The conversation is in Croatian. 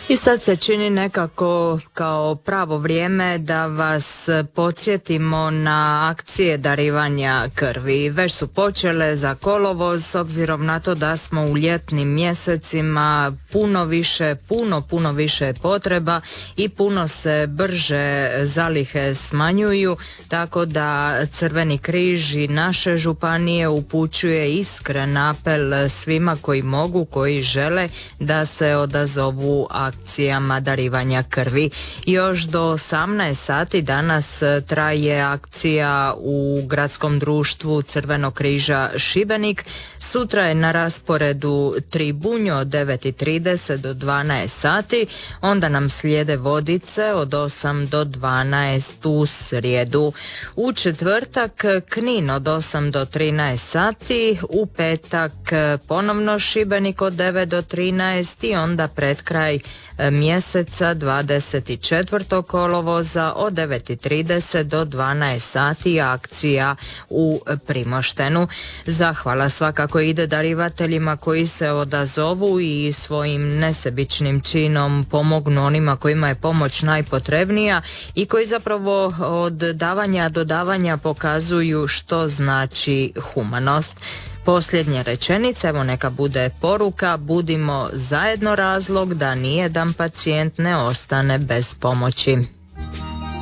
I sad se čini nekako kao pravo vrijeme da vas podsjetimo na akcije darivanja krvi. Već su počele za kolovoz, s obzirom na to da smo u ljetnim mjesecima puno više potreba i puno se brže zalihe smanjuju, tako da Crveni križ i naše županije upućuje iskren apel svima koji mogu, koji žele da se odazovu akcijama darivanja krvi. Još do 18 sati danas traje akcija u Gradskom društvu Crvenog križa Šibenik. Sutra je na rasporedu Tribunj od 9:30 do 12 sati. Onda nam slijede Vodice od 8 do 12 u srijedu. U četvrtak Knin od 8 do 13 sati. U petak ponovno Šibenik od 9 do 13 i onda pred kraj mjeseca 24. kolovoza od 9:30 do 12 sati akcija u Primoštenu. Zahvala svakako ide darivateljima koji se odazovu i svojim nesebičnim činom pomognu onima kojima je pomoć najpotrebnija i koji zapravo od davanja do davanja pokazuju što znači humanost. Posljednja rečenica, evo neka bude poruka, budimo zajedno razlog da nijedan pacijent ne ostane bez pomoći.